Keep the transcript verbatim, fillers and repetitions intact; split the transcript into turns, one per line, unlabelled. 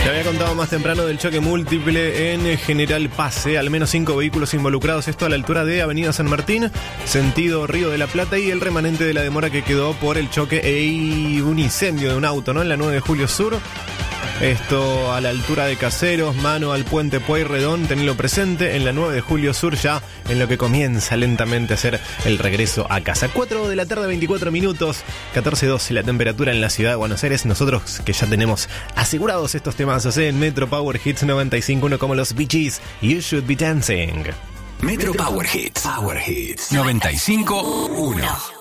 Te había contado más temprano del choque múltiple en General Paz, ¿eh? Al menos cinco vehículos involucrados, esto a la altura de Avenida San Martín, sentido Río de la Plata, y el remanente de la demora que quedó por el choque e un incendio de un auto, ¿no? En la nueve de Julio Sur. Esto a la altura de Caseros, mano al puente Pueyrredón, tenelo presente, en la nueve de Julio Sur, ya en lo que comienza lentamente a ser el regreso a casa. cuatro de la tarde, veinticuatro minutos, catorce doce la temperatura en la ciudad de Buenos Aires. Nosotros que ya tenemos asegurados estos temazos, ¿eh? En Metro Power Hits noventa y cinco punto uno, como los Bee Gees, You Should Be Dancing.
Metro Power Hits, Power Hits noventa y cinco punto uno.